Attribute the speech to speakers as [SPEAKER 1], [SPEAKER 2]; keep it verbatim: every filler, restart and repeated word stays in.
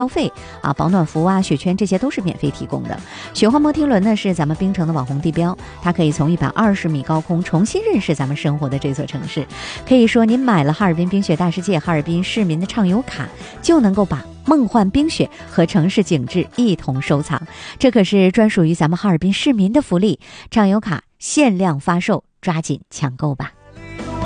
[SPEAKER 1] 消费啊，保暖服啊、雪圈这些都是免费提供的。雪花摩天轮呢是咱们冰城的网红地标，它可以从一百二十米高空重新认识咱们生活的这座城市。可以说，您买了哈尔滨冰雪大世界哈尔滨市民的畅游卡，就能够把梦幻冰雪和城市景致一同收藏。这可是专属于咱们哈尔滨市民的福利，畅游卡限量发售，抓紧抢购吧。